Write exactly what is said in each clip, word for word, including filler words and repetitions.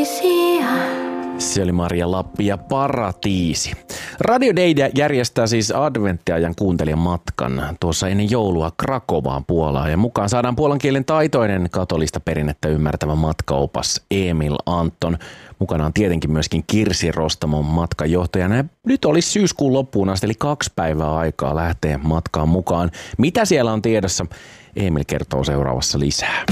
Se oli Maria Lappi ja Paratiisi. Radio Day järjestää siis adventtiajan kuuntelijan matkan tuossa ennen joulua Krakovaan Puolaan. Ja mukaan saadaan puolan kielen taitoinen katolista perinnettä ymmärtävä matkaopas Emil Anton. Mukana on tietenkin myöskin Kirsi Rostamon matkajohtajana. Ja nyt olisi syyskuun loppuun asti, eli kaksi päivää aikaa lähteä matkaan mukaan. Mitä siellä on tiedossa? Emil kertoo seuraavassa lisää.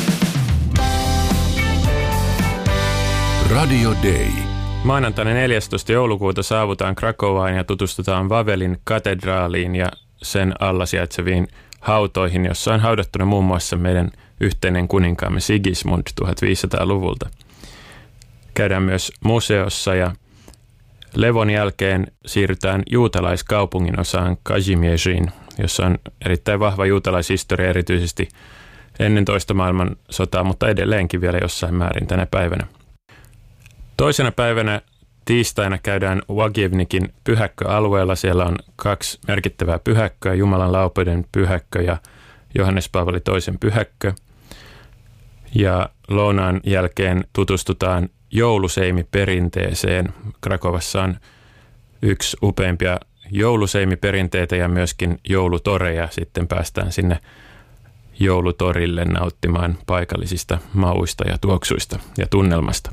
Radio Day. Maanantaina neljästoista joulukuuta saavutaan Krakovaan ja tutustutaan Vavelin katedraaliin ja sen alla sijaitseviin hautoihin, jossa on haudattuna muun muassa meidän yhteinen kuninkaamme Sigismund viisitoistasataluvulta. Käydään myös museossa ja levon jälkeen siirrytään juutalaiskaupungin osaan Kazimierzyyn, jossa on erittäin vahva juutalaishistoria erityisesti ennen toista maailmansotaa, mutta edelleenkin vielä jossain määrin tänä päivänä. Toisena päivänä tiistaina käydään Łagiewnikin pyhäkköalueella. Siellä on kaksi merkittävää pyhäkköä, Jumalan laupeuden pyhäkkö ja Johannes Paavali toisen pyhäkkö. Ja lounaan jälkeen tutustutaan jouluseimiperinteeseen. Krakovassa on yksi upeimpia jouluseimiperinteitä ja myöskin joulutoreja. Sitten päästään sinne joulutorille nauttimaan paikallisista mauista ja tuoksuista ja tunnelmasta.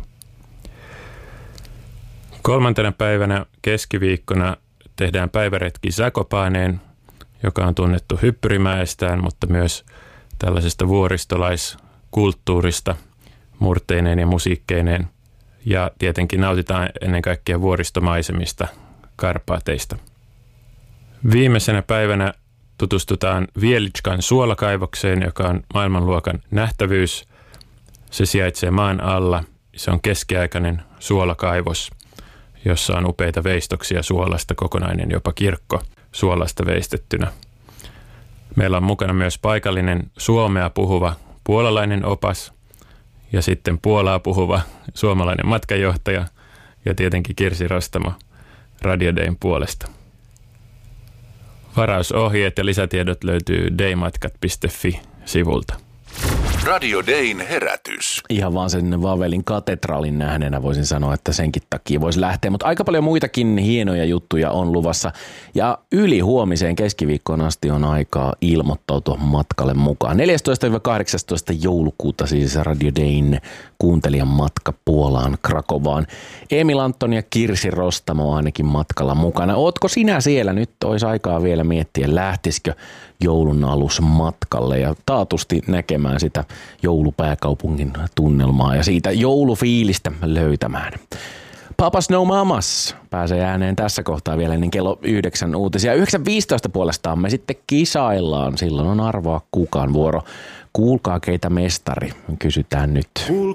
Kolmantena päivänä keskiviikkona tehdään päiväretki Zakopaneen, joka on tunnettu hyppyrimäestään, mutta myös tällaisesta vuoristolaiskulttuurista murteineen ja musiikkeineen. Ja tietenkin nautitaan ennen kaikkea vuoristomaisemista, Karpaateista. Viimeisenä päivänä tutustutaan Wieliczkan suolakaivokseen, joka on maailmanluokan nähtävyys. Se sijaitsee maan alla. Se on keskiaikainen suolakaivos, jossa on upeita veistoksia suolasta, kokonainen jopa kirkko suolasta veistettynä. Meillä on mukana myös paikallinen suomea puhuva puolalainen opas ja sitten Puolaa puhuva suomalainen matkajohtaja ja tietenkin Kirsi Rostamo Radio Dayn puolesta. Varausohjeet ja lisätiedot löytyy daymatkat piste fi-sivulta. Radio Dayn herätys. Ihan vaan sen Vavelin katedraalin nähneenä voisin sanoa, että senkin takia voisi lähteä. Mutta aika paljon muitakin hienoja juttuja on luvassa. Ja yli huomiseen keskiviikkoon asti on aikaa ilmoittautua matkalle mukaan. neljästoista kahdeksastoista joulukuuta siis Radio Dayn kuuntelijan matka Puolaan Krakovaan. Emil Anton ja Kirsi Rostamo ainakin matkalla mukana. Ootko sinä siellä? Nyt olisi aikaa vielä miettiä, lähtisikö joulun alus matkalle ja taatusti näkemään sitä joulupääkaupungin tunnelmaa ja siitä joulufiilistä löytämään. Papas No Mamas pääsee ääneen tässä kohtaa vielä ennen kello yhdeksän uutisia. yhdeksän viisitoista puolestaan me sitten kisaillaan. Silloin on arvoa kukaan vuoro. Kuulkaa keitä mestari, kysytään nyt.